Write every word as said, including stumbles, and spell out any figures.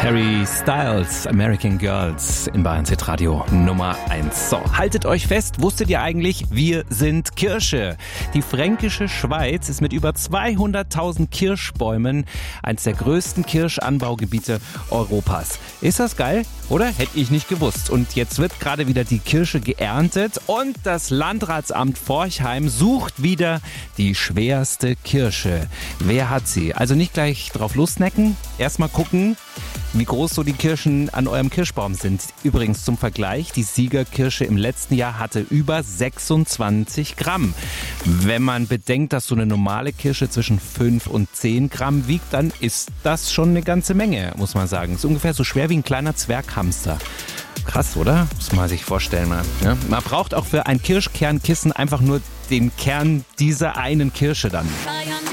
Harry Styles, American Girls in Bayern Z Radio Nummer eins. So, haltet euch fest, wusstet ihr eigentlich, wir sind Kirsche. Die fränkische Schweiz ist mit über zweihunderttausend Kirschbäumen eines der größten Kirschanbaugebiete Europas. Ist das geil? Oder? Hätte ich nicht gewusst. Und jetzt wird gerade wieder die Kirsche geerntet und das Landratsamt Forchheim sucht wieder die schwerste Kirsche. Wer hat sie? Also nicht gleich drauf losnecken, erstmal gucken, wie groß so die Kirschen an eurem Kirschbaum sind. Übrigens zum Vergleich, die Siegerkirsche im letzten Jahr hatte über sechsundzwanzig Gramm. Wenn man bedenkt, dass so eine normale Kirsche zwischen fünf und zehn Gramm wiegt, dann ist das schon eine ganze Menge, muss man sagen. Ist ungefähr so schwer wie ein kleiner Zwerghamster. Krass, oder? Muss man sich vorstellen mal. Ja? Man braucht auch für ein Kirschkernkissen einfach nur den Kern dieser einen Kirsche dann.